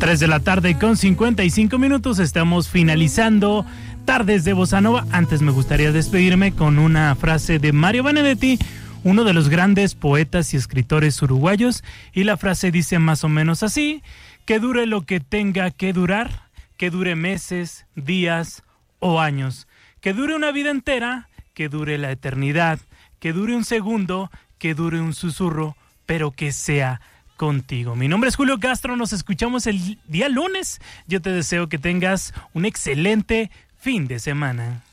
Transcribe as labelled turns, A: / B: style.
A: 3 de la tarde con 55 minutos, estamos finalizando Tardes de Bossa Nova. Antes me gustaría despedirme con una frase de Mario Benedetti, uno de los grandes poetas y escritores uruguayos, y la frase dice más o menos así: que dure lo que tenga que durar, que dure meses, días o años, que dure una vida entera, que dure la eternidad, que dure un segundo, que dure un susurro, pero que sea contigo. Mi nombre es Julio Castro, nos escuchamos el día lunes. Yo te deseo que tengas un excelente fin de semana.